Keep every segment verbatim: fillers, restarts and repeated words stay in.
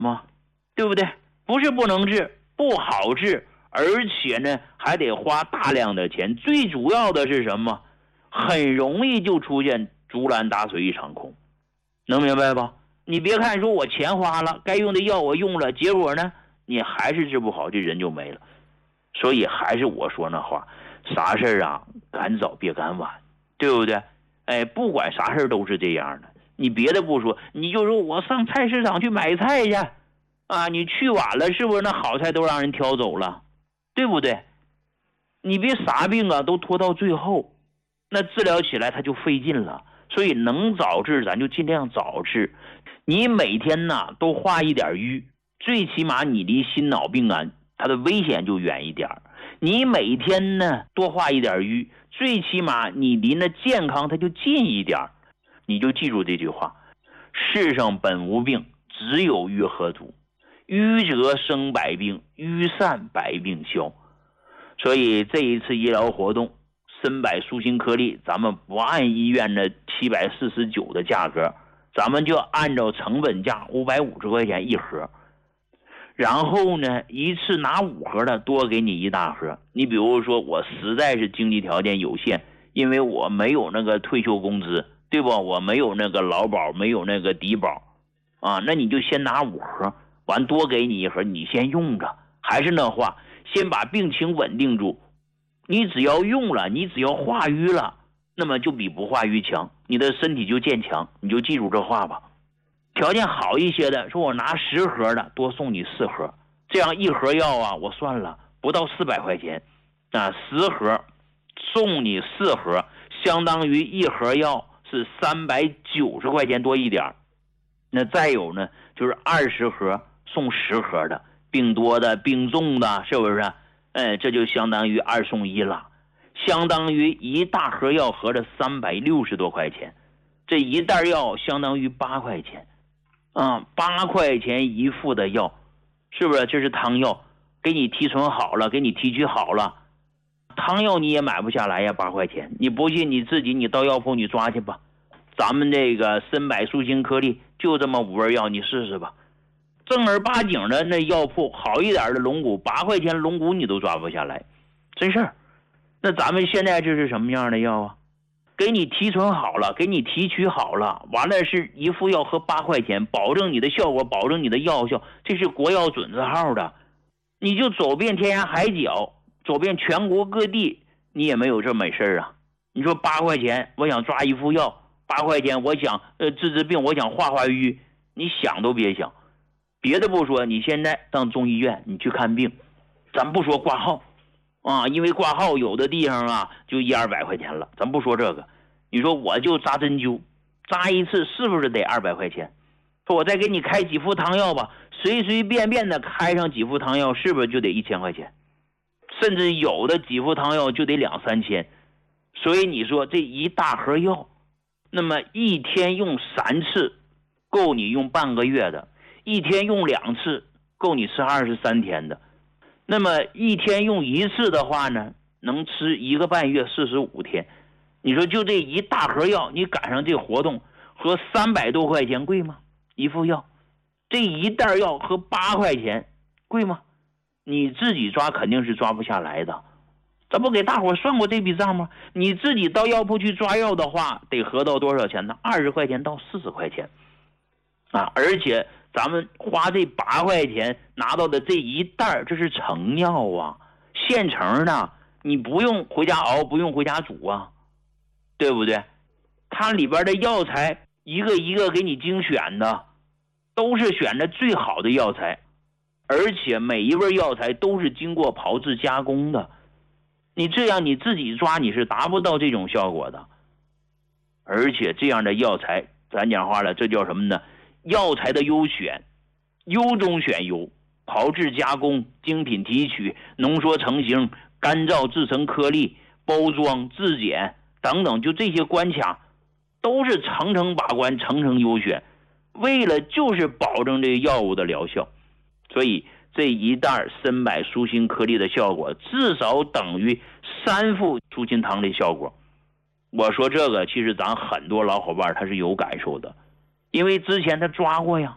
吗？对不对？不是不能治，不好治，而且呢还得花大量的钱。最主要的是什么？很容易就出现竹篮打水一场空，能明白吧？你别看说我钱花了，该用的药我用了，结果呢你还是治不好，这人就没了。所以还是我说那话，啥事儿啊赶早别赶晚，对不对？哎，不管啥事儿都是这样的。你别的不说，你就说我上菜市场去买菜去啊，你去晚了是不是那好菜都让人挑走了，对不对？你别啥病啊都拖到最后，那治疗起来它就费劲了。所以能早治咱就尽量早治。你每天呢都化一点瘀，最起码你离心脑病啊它的危险就远一点。你每天呢多化一点瘀，最起码你离那健康它就近一点。你就记住这句话，世上本无病，只有瘀和阻。瘀则生百病，瘀散百病消。所以这一次医疗活动参柏舒心颗粒，咱们不按医院的七百四十九的价格，咱们就按照成本价五百五十块钱一盒。然后呢一次拿五盒的多给你一大盒。你比如说我实在是经济条件有限，因为我没有那个退休工资，对不？我没有那个劳保，没有那个低保啊，那你就先拿五盒，完多给你一盒，你先用着。还是那话，先把病情稳定住。你只要用了，你只要化瘀了，那么就比不化瘀强，你的身体就渐强。你就记住这话吧。条件好一些的，说我拿十盒的多送你四盒，这样一盒药啊我算了不到四百块钱啊，十盒送你四盒，相当于一盒药是三百九十块钱多一点。那再有呢就是二十盒送十盒的，病多的病重的，是不是？哎，这就相当于二送一了，相当于一大盒药合着三百六十多块钱，这一袋药相当于八块钱啊，八块钱一副的药，是不是？这是汤药，给你提纯好了，给你提取好了。汤药你也买不下来呀，八块钱。你不信你自己你到药铺你抓去吧。咱们这个参柏舒心颗粒就这么五味药，你试试吧。正儿八经的那药铺好一点的龙骨，八块钱龙骨你都抓不下来，真事儿。那咱们现在这是什么样的药啊？给你提纯好了，给你提取好了，完了是一副药合八块钱，保证你的效果，保证你的药效，这是国药准字号的。你就走遍天涯海角，走遍全国各地，你也没有这美事儿啊。你说八块钱我想抓一副药，八块钱我想呃治治病，我想化化瘀，你想都别想。别的不说，你现在上中医院你去看病，咱不说挂号啊，因为挂号有的地方啊就一二百块钱了，咱不说这个。你说我就扎针灸，扎一次是不是得二百块钱？说我再给你开几副汤药吧，随随便便的开上几副汤药，是不是就得一千块钱？甚至有的几副汤药就得两三千。所以你说这一大盒药，那么一天用三次够你用半个月的，一天用两次够你吃二十三天的，那么一天用一次的话呢，能吃一个半月四十五天。你说就这一大盒药，你赶上这活动，和三百多块钱贵吗？一副药，这一袋药和八块钱贵吗？你自己抓肯定是抓不下来的。咱不给大伙算过这笔账吗？你自己到药铺去抓药的话，得合到多少钱呢？二十块钱到四十块钱啊！而且咱们花这八块钱拿到的这一袋，这是成药啊，现成的，你不用回家熬，不用回家煮啊，对不对？它里边的药材一个一个给你精选的，都是选的最好的药材，而且每一味药材都是经过炮制加工的。你这样你自己抓你是达不到这种效果的。而且这样的药材，咱讲话了，这叫什么呢？药材的优选，优中选优，炮制加工，精品提取，浓缩成型，干燥制成颗粒，包装质检等等，就这些关卡都是层层把关，层层优选，为了就是保证这个药物的疗效。所以这一袋参柏舒心颗粒的效果至少等于三副舒心汤的效果。我说这个其实咱很多老伙伴他是有感受的，因为之前他抓过呀，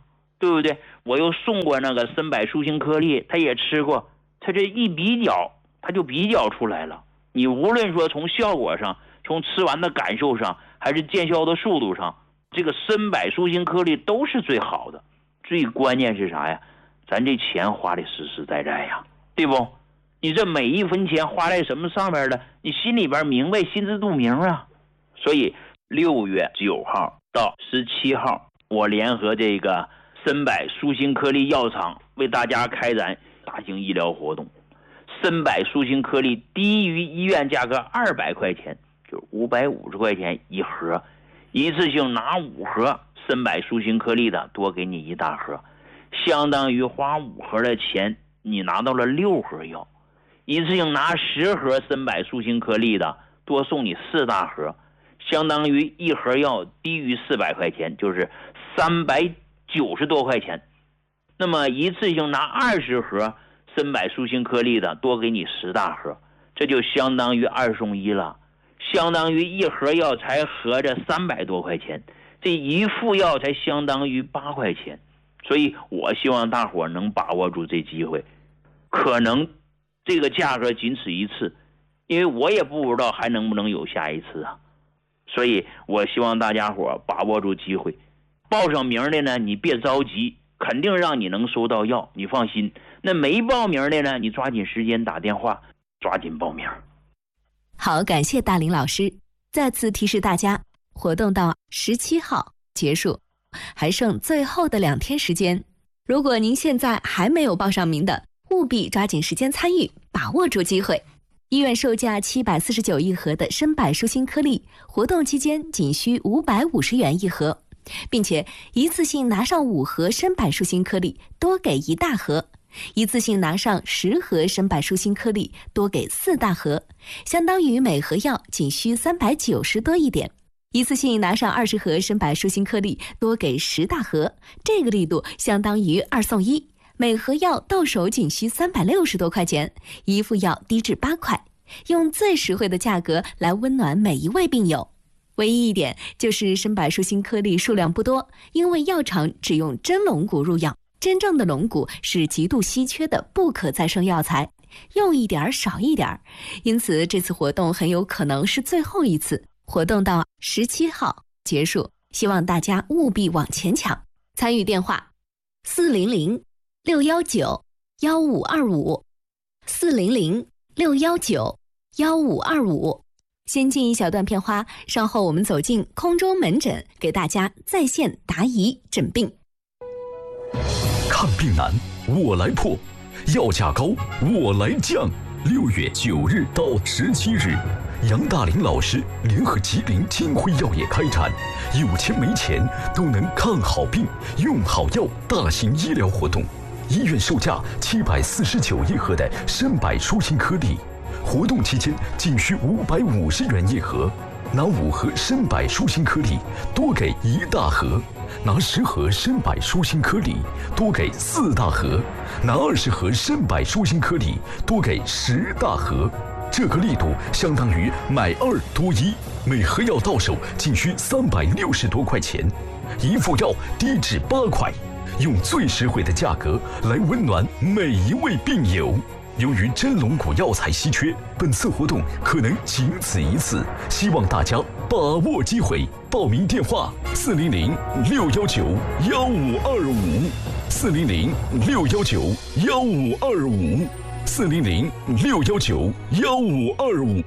对不对？我又送过那个参柏舒心颗粒，他也吃过，他这一比较，他就比较出来了。你无论说从效果上，从吃完的感受上，还是见效的速度上，这个参柏舒心颗粒都是最好的。最关键是啥呀？咱这钱花的实实在在呀，对不？你这每一分钱花在什么上面了，你心里边明白，心知肚明啊。所以六月九号到十七号，我联合这个参柏舒心颗粒药厂为大家开展大型医疗活动。参柏舒心颗粒低于医院价格二百块钱，就五百五十块钱一盒，一次性拿五盒参柏舒心颗粒的，多给你一大盒，相当于花五盒的钱，你拿到了六盒药。一次性拿十盒参柏舒心颗粒的，多送你四大盒，相当于一盒药低于四百块钱，就是三百九十多块钱。那么一次性拿二十盒参柏舒心颗粒的，多给你十大盒，这就相当于二送一了，相当于一盒药才合着三百多块钱，这一副药才相当于八块钱。所以我希望大伙能把握住这机会，可能这个价格仅此一次，因为我也不知道还能不能有下一次啊。所以我希望大家伙把握住机会，报上名的呢，你别着急，肯定让你能收到药，你放心。那没报名的呢，你抓紧时间打电话，抓紧报名。 好，感谢大林老师。再次提示大家，活动到十七号结束，还剩最后的两天时间。如果您现在还没有报上名的，务必抓紧时间参与，把握住机会。医院售价七百四十九一盒的参柏舒心颗粒，活动期间仅需五百五十元一盒，并且一次性拿上五盒参柏舒心颗粒，多给一大盒；一次性拿上十盒参柏舒心颗粒，多给四大盒，相当于每盒药仅需三百九十多一点。一次性拿上二十盒参柏舒心颗粒，多给十大盒，这个力度相当于二送一。每盒药到手仅需三百六十多块钱，一副药低至八块，用最实惠的价格来温暖每一位病友。唯一一点就是参柏舒心颗粒数量不多，因为药厂只用真龙骨入药，真正的龙骨是极度稀缺的不可再生药材，用一点少一点，因此这次活动很有可能是最后一次，活动到十七号结束，希望大家务必往前抢。参与电话四零零六一九一五二五 四零零六一九一五二五。先进一小段片花，稍后我们走进空中门诊，给大家在线答疑诊病。 看病难，我来破；药价高，我来降。六月九日到十七日，杨大林老师联合吉林金辉药业开展有钱没钱都能看好病、用好药大型医疗活动。医院售价七百四十九一盒的参柏舒心颗粒，活动期间仅需五百五十元一盒，拿五盒参柏舒心颗粒，多给一大盒；拿十盒参柏舒心颗粒，多给四大盒；拿二十盒参柏舒心颗粒，多给十大盒。这个力度相当于买二多一，每盒药到手仅需三百六十多块钱，一副药低至八块。用最实惠的价格来温暖每一位病友。由于真龙骨药材稀缺，本次活动可能仅此一次，希望大家把握机会。报名电话：四零零六幺九幺五二五，四零零六幺九幺五二五，四零零六幺九幺五二五。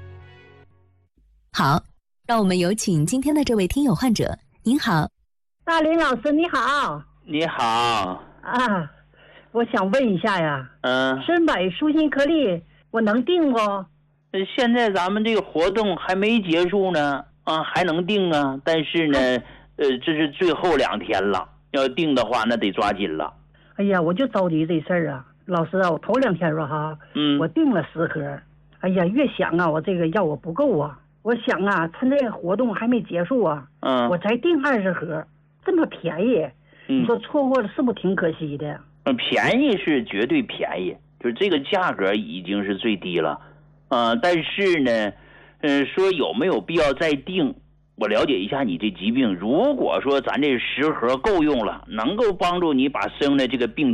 好，让我们有请今天的这位听友患者。您好， 大林老师，你好。 你好啊，我想问一下呀， 嗯， 参柏舒心颗粒我能订不？ 现在咱们这个活动还没结束呢，啊，还能订啊，但是呢，呃，这是最后两天了，要订的话那得抓紧了。 哎呀，我就着急这事儿啊，老师啊，我头两天说哈， 嗯， 我订了十盒，哎呀，越想啊，我这个药我不够啊，我想啊，趁这个活动还没结束啊， 嗯， 我才订二十盒，这么便宜。你说错过了是不是挺可惜的？ 嗯，便宜是绝对便宜，就是这个价格已经是最低了，呃，但是呢，嗯、呃，说有没有必要再定？ 我了解一下你这疾病，如果说咱这十盒够用了，能够帮助你把生的这个病